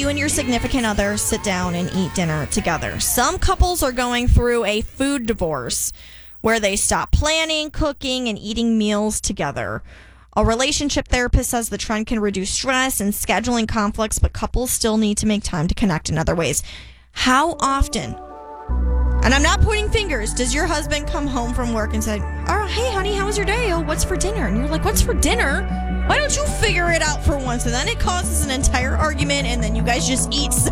you and your significant other sit down and eat dinner together. Some couples are going through a food divorce where they stop planning, cooking, and eating meals together. A relationship therapist says the trend can reduce stress and scheduling conflicts, but couples still need to make time to connect in other ways. How often, and I'm not pointing fingers, does your husband come home from work and say, "Oh, hey, honey, how was your day? Oh, what's for dinner?" And you're like, "What's for dinner? Why don't you figure it out for once?" And then it causes an entire argument, and then you guys just eat